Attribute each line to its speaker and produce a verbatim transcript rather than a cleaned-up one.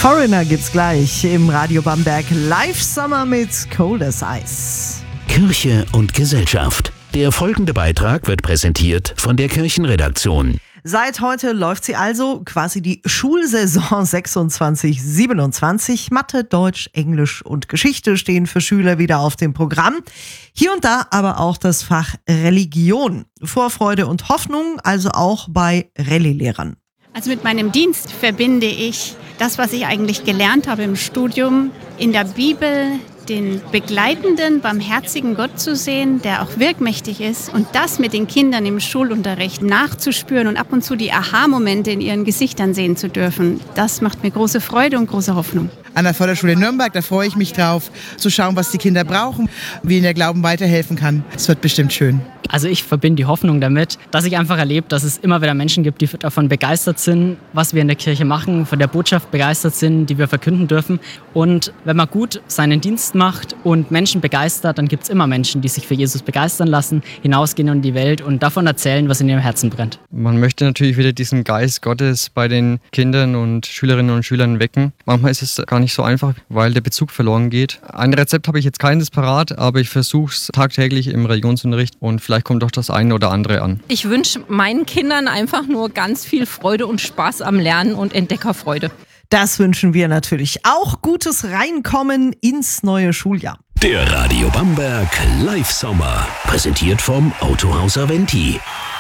Speaker 1: Foreigner gibt's gleich im Radio Bamberg. Live Summer mit Cold as Ice.
Speaker 2: Kirche und Gesellschaft. Der folgende Beitrag wird präsentiert von der Kirchenredaktion.
Speaker 1: Seit heute läuft sie also, quasi die Schulsaison sechsundzwanzig siebenundzwanzig. Mathe, Deutsch, Englisch und Geschichte stehen für Schüler wieder auf dem Programm. Hier und da aber auch das Fach Religion. Vorfreude und Hoffnung, also auch bei Rallye-Lehrern.
Speaker 3: Also mit meinem Dienst verbinde ich das, was ich eigentlich gelernt habe im Studium, in der Bibel, den begleitenden, barmherzigen Gott zu sehen, der auch wirkmächtig ist, und das mit den Kindern im Schulunterricht nachzuspüren und ab und zu die Aha-Momente in ihren Gesichtern sehen zu dürfen. Das macht mir große Freude und große Hoffnung.
Speaker 4: An der Förderschule Nürnberg, da freue ich mich drauf, zu schauen, was die Kinder brauchen, wie ihnen der Glauben weiterhelfen kann. Es wird bestimmt schön.
Speaker 5: Also ich verbinde die Hoffnung damit, dass ich einfach erlebe, dass es immer wieder Menschen gibt, die davon begeistert sind, was wir in der Kirche machen, von der Botschaft begeistert sind, die wir verkünden dürfen. Und wenn man gut seinen Dienst macht und Menschen begeistert, dann gibt es immer Menschen, die sich für Jesus begeistern lassen, hinausgehen in die Welt und davon erzählen, was in ihrem Herzen brennt.
Speaker 6: Man möchte natürlich wieder diesen Geist Gottes bei den Kindern und Schülerinnen und Schülern wecken. Manchmal ist es gar nicht so einfach, weil der Bezug verloren geht. Ein Rezept habe ich jetzt keines parat, aber ich versuche es tagtäglich im Religionsunterricht und vielleicht kommt doch das eine oder andere an.
Speaker 7: Ich wünsche meinen Kindern einfach nur ganz viel Freude und Spaß am Lernen und Entdeckerfreude.
Speaker 1: Das wünschen wir natürlich auch. Gutes Reinkommen ins neue Schuljahr.
Speaker 2: Der Radio Bamberg Live Sommer, präsentiert vom Autohaus Aventi.